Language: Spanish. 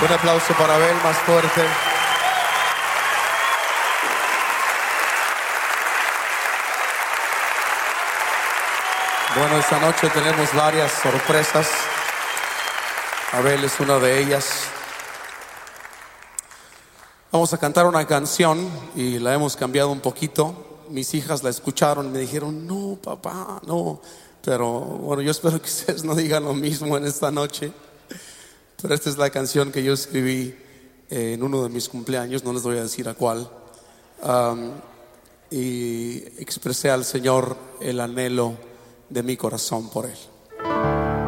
Un aplauso para Abel, más fuerte. Bueno, esta noche tenemos varias sorpresas. Abel es una de ellas. Vamos a cantar una canción y la hemos cambiado un poquito. Mis hijas la escucharon y me dijeron: no, papá, no. Pero bueno, yo espero que ustedes no digan lo mismo en esta noche. Pero esta es la canción que yo escribí en uno de mis cumpleaños, no les voy a decir a cuál. Y expresé al Señor el anhelo de mi corazón por Él.